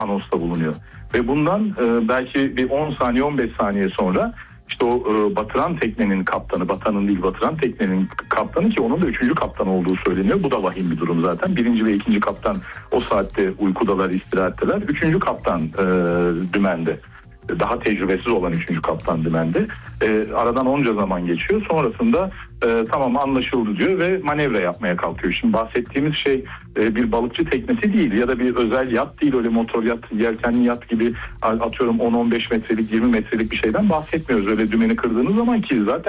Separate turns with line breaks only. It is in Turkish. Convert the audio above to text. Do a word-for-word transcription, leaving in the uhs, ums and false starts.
anonsta bulunuyor. Ve bundan e, belki bir on saniye on beş saniye sonra işte o e, batıran teknenin kaptanı, batanın değil batıran teknenin kaptanı, ki onun da üçüncü kaptan olduğu söyleniyor. Bu da vahim bir durum zaten. Birinci ve ikinci kaptan o saatte uykudalar, istirahatteler. Üçüncü kaptan e, dümende. Daha tecrübesiz olan üçüncü kaptan dümende. E, aradan onca zaman geçiyor. Sonrasında e, tamam anlaşıldı diyor ve manevra yapmaya kalkıyor. Şimdi bahsettiğimiz şey e, bir balıkçı teknesi değil ya da bir özel yat değil, öyle motor yat, yelkenli yat gibi atıyorum on on beş metrelik, yirmi metrelik bir şeyden bahsetmiyoruz. Öyle dümeni kırdığınız zaman ki zaten